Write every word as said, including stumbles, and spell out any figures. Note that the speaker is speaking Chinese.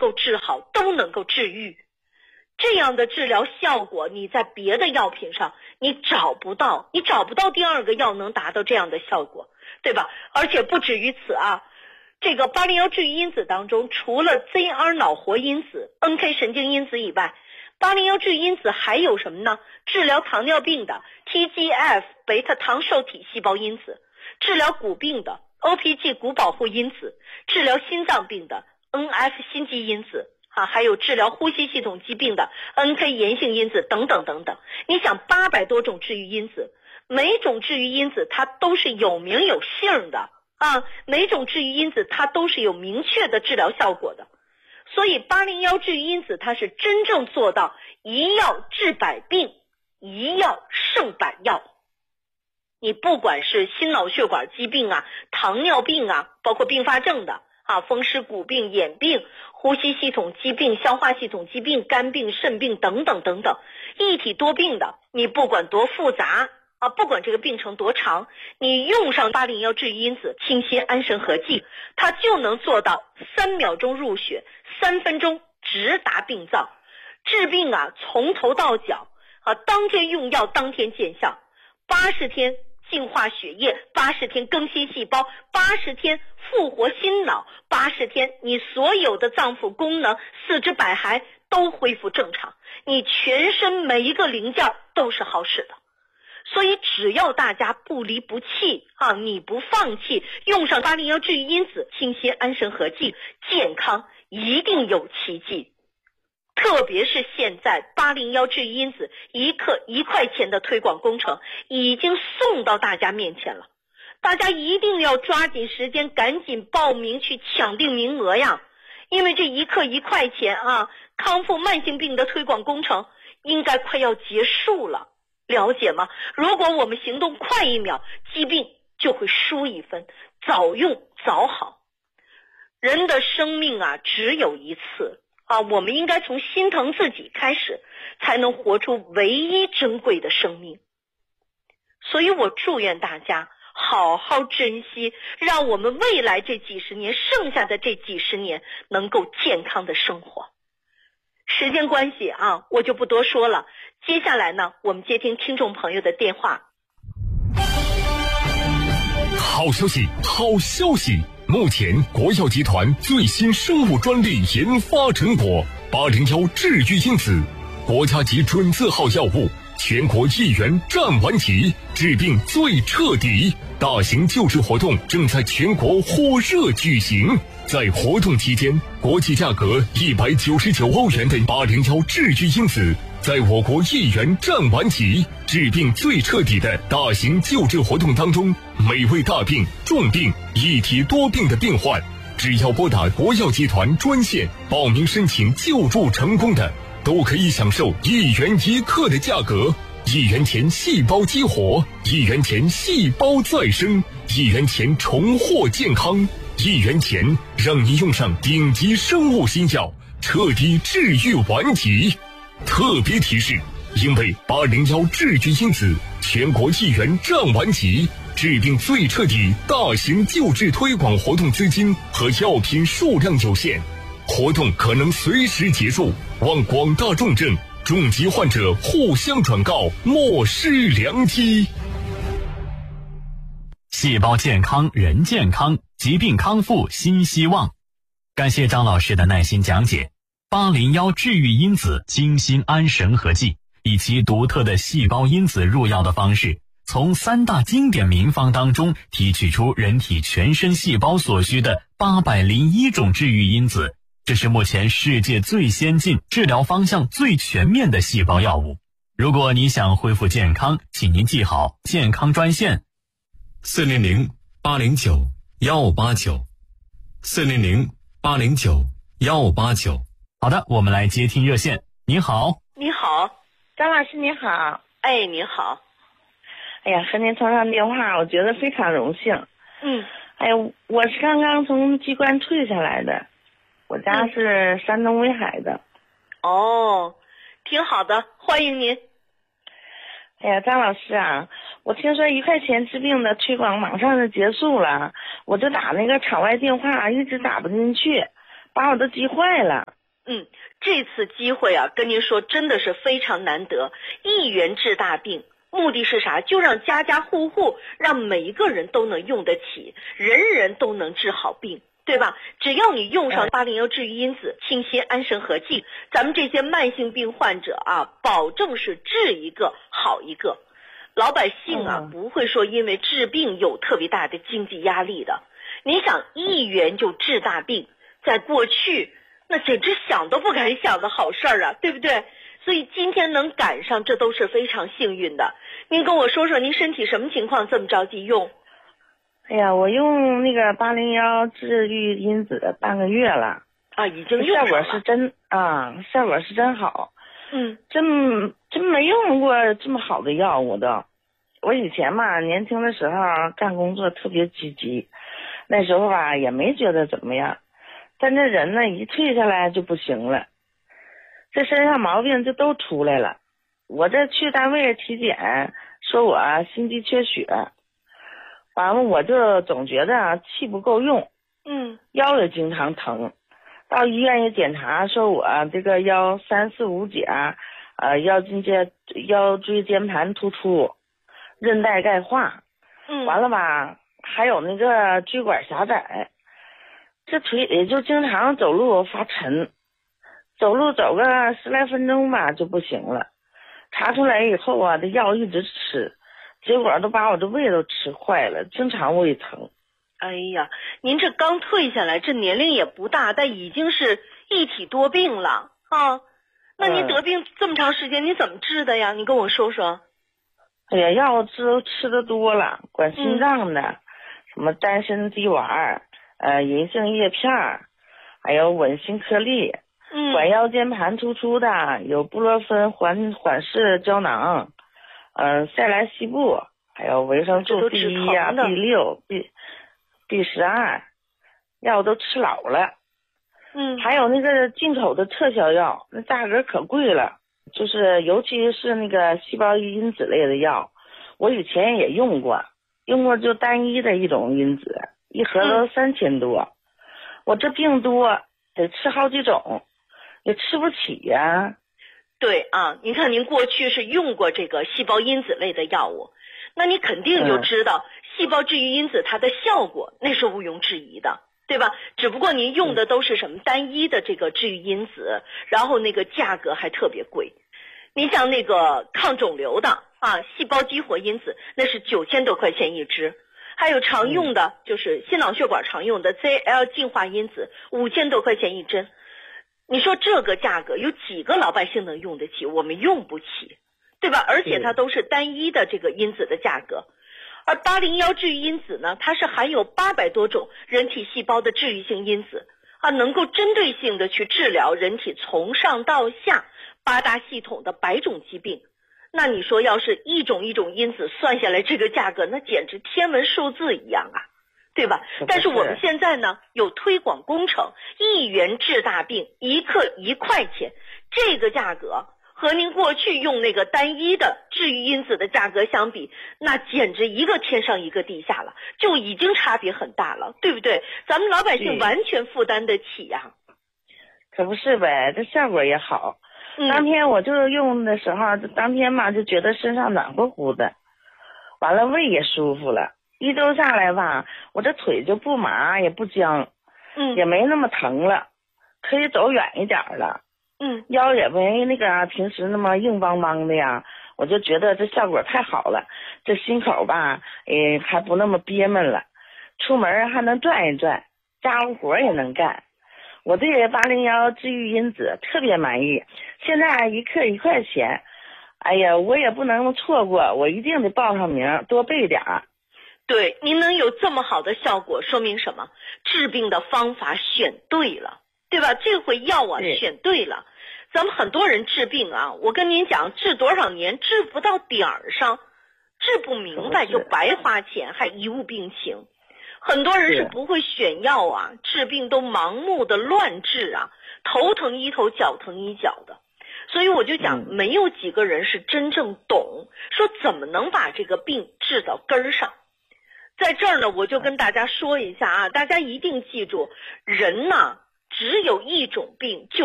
够治好，都能够治愈。这样的治疗效果你在别的药品上你找不到，你找不到第二个药能达到这样的效果，对吧？而且不止于此啊，这个八零一治愈因子当中，除了 Z R 脑活因子、N K 神经因子以外，八零一治愈因子还有什么呢？治疗糖尿病的 T G F 贝塔糖受体细胞因子，治疗骨病的 O P G 骨保护因子，治疗心脏病的 N F 心肌因子啊，还有治疗呼吸系统疾病的 N K 炎性因子等等等等。你想八百多种治愈因子，每种治愈因子它都是有名有姓的啊，每种治愈因子它都是有明确的治疗效果的。所以八零一治愈因子它是真正做到一药治百病，一药胜百药。你不管是心脑血管疾病啊、糖尿病啊，包括并发症的啊，风湿骨病、眼病、呼吸系统疾病、消化系统疾病、肝病、肾病等等等等，一体多病的，你不管多复杂啊，不管这个病程多长，你用上八零一治愈因子清心安神合剂，它就能做到三秒钟入血，三分钟直达病灶，治病啊从头到脚啊，当天用药当天见效，八十天净化血液，八十天更新细胞，八十天复活心脑，八十天你所有的脏腑功能、四肢百骸都恢复正常，你全身每一个零件都是好使的。所以只要大家不离不弃啊，你不放弃，用上八零一治愈因子清心安神合剂，健康一定有奇迹。特别是现在八零一治愈因子一克一块钱的推广工程已经送到大家面前了，大家一定要抓紧时间赶紧报名去抢定名额呀，因为这一克一块钱啊，康复慢性病的推广工程应该快要结束了，了解吗？如果我们行动快一秒，疾病就会输一分，早用早好。人的生命啊只有一次啊，我们应该从心疼自己开始，才能活出唯一珍贵的生命。所以我祝愿大家好好珍惜，让我们未来这几十年，剩下的这几十年能够健康的生活。时间关系啊，我就不多说了。接下来呢，我们接听听众朋友的电话。 好消息，好消息！目前国药集团最新生物专利研发成果八零一治愈因子，国家级准字号药物，全国一元占完级，治病最彻底。大型救治活动正在全国火热举行。在活动期间，国际价格一百九十九欧元的八零一治愈因子，在我国一元占完级，治病最彻底的大型救治活动当中，每位大病、重病、一体多病的病患，只要拨打国药集团专线报名申请救助成功的，都可以享受一元一克的价格。一元钱细胞激活，一元钱细胞再生，一元钱重获健康，一元钱让你用上顶级生物新药，彻底治愈顽疾。特别提示，因为八零一治愈因子全国一元占完级，治病最彻底大型救治推广活动资金和药品数量有限，活动可能随时结束，望广大重症重疾患者互相转告，莫失良机。 细胞健康人健康，疾病康复新希望。感谢张老师的耐心讲解。八零一治愈因子清心安神合剂，以其独特的细胞因子入药的方式，从三大经典名方当中提取出人体全身细胞所需的八百零一种治愈因子，这是目前世界最先进、治疗方向最全面的细胞药物。如果你想恢复健康，请您记好健康专线四零零八零九幺五八九，四零零八零九幺五八九。 好的，我们来接听热线。你好。 你好。 张老师你好。 哎，你好。 哎呀，和您通上电话，我觉得非常荣幸。 嗯。 哎呀，我是刚刚从机关退下来的，我家是山东威海的。 哦，挺好的，欢迎您。 哎呀，张老师啊，我听说一块钱治病的推广马上就结束了，我就打那个场外电话，一直打不进去， 把我都急坏了。 嗯，这次机会啊，跟您说真的是非常难得，一元治大病。目的是啥？就让家家户户，让每一个人都能用得起，人人都能治好病，对吧？只要你用上八零幺治愈因子、清心安神和气，咱们这些慢性病患者啊，保证是治一个好一个。老百姓啊，不会说因为治病有特别大的经济压力的。你想一元就治大病，在过去那简直想都不敢想的好事儿啊，对不对？所以今天能赶上，这都是非常幸运的。您跟我说说，您身体什么情况这么着急用？ 哎呀，我用那个八零幺治愈因子半个月了啊，已经用上了， 效果是真啊，效果是真好。 嗯， 真真没用过这么好的药物的。我以前嘛，年轻的时候干工作特别积极，那时候吧也没觉得怎么样，但这人呢一退下来就不行了。这身上毛病就都出来了。我这去单位体检，说我心肌缺血，完了我就总觉得气不够用， 嗯， 腰也经常疼。到医院一检查，说我这个腰三四五甲，呃，腰筋间腰椎间盘突出，韧带钙化， 嗯， 完了吧，还有那个椎管狭窄，这腿里就经常走路发沉。走路走个十来分钟吧就不行了，查出来以后啊，这药一直吃，结果都把我这胃都吃坏了，经常胃疼。 哎呀，您这刚退下来，这年龄也不大，但已经是一体多病了啊。那您得病这么长时间，你怎么治的呀？你跟我说说。 哎呀，药吃都吃的多了，管心脏的，嗯、什么丹参滴丸，呃，银杏叶片，还有稳心颗粒。 嗯， 管腰间盘突出的有布洛芬缓缓释胶囊，嗯、呃，塞来西布，还有维生素 B 一啊、B 六、B B 十二，药都吃老了。 嗯， 还有那个进口的特效药，那价格可贵了，就是尤其是那个细胞因子类的药，我以前也用过，用过就单一的一种因子，一盒都三千多，嗯、我这病多得吃好几种。也吃不起呀、啊。 对啊，您看您过去是用过这个细胞因子类的药物，那你肯定就知道细胞治愈因子它的效果那是毋庸置疑的，对吧？只不过您用的都是什么单一的这个治愈因子，然后那个价格还特别贵。你像那个抗肿瘤的啊，细胞激活因子那是九千多块钱一支，还有常用的就是心脑血管常用的 Z L 净化因子五千多块钱一针。你说这个价格有几个老百姓能用得起？我们用不起，对吧？而且它都是单一的这个因子的价格。而八零幺治愈因子呢，它是含有八百多种人体细胞的治愈性因子啊，能够针对性的去治疗人体从上到下八大系统的百种疾病。那你说要是一种一种因子算下来，这个价格那简直天文数字一样啊，对吧？但是我们现在呢有推广工程，一元治大病，一克一块钱，这个价格和您过去用那个单一的治愈因子的价格相比，那简直一个天上一个地下了，就已经差别很大了，对不对？咱们老百姓完全负担得起呀、啊。 可不是呗，这效果也好。 嗯、 当天我就用的时候，就当天嘛就觉得身上暖乎乎的，完了胃也舒服了。一周下来吧，我这腿就不麻也不僵， 嗯， 也没那么疼了，可以走远一点了， 嗯， 腰也没那个平时那么硬邦邦的呀，我就觉得这效果太好了，这心口吧，诶还不那么憋闷了，出门还能转一转，家务活也能干。我对八零幺治愈因子特别满意，现在一克一块钱，哎呀，我也不能错过，我一定得报上名，多备点儿。 对，您能有这么好的效果，说明什么？治病的方法选对了，对吧？这回药啊选对了。咱们很多人治病啊，我跟您讲，治多少年治不到点儿上，治不明白就白花钱，还贻误病情。很多人是不会选药啊，治病都盲目的乱治啊，头疼医头，脚疼医脚的。所以我就讲，没有几个人是真正懂，说怎么能把这个病治到根儿上。在这儿呢，我就跟大家说一下啊，大家一定记住，人呢只有一种病，就